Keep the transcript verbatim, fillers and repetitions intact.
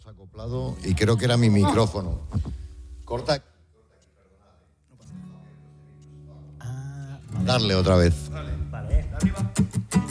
acoplado y creo que era mi micrófono. Corta. Darle otra vez. Vale.